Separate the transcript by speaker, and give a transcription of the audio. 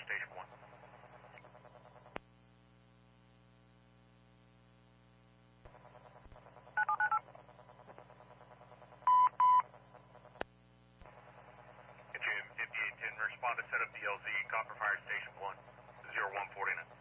Speaker 1: Station 1. If you didn't respond to set up DLZ, Copper Fire Station 1, 0149.